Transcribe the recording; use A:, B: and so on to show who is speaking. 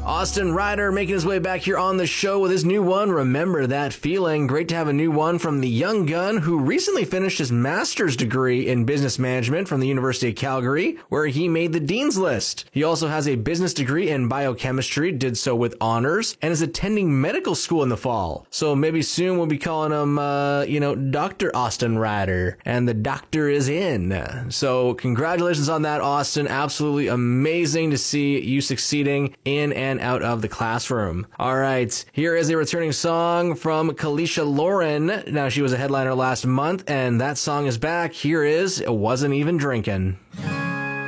A: Austin Ryder making his way back here on the show with his new one, Remember That Feeling. Great to have a new one from the young gun who recently finished his master's degree in business management from the University of Calgary, where he made the Dean's List. He also has a business degree in biochemistry, did so with honors, and is attending medical school in the fall. So maybe soon we'll be calling him, Dr. Austin Ryder, and the doctor is in. So congratulations on that, Austin. Absolutely amazing to see you succeeding in and out of the classroom. All right, here is a returning song from Kalisha Lauren. Now, she was a headliner last month, and that song is back. Here is Wasn't Even Drinking.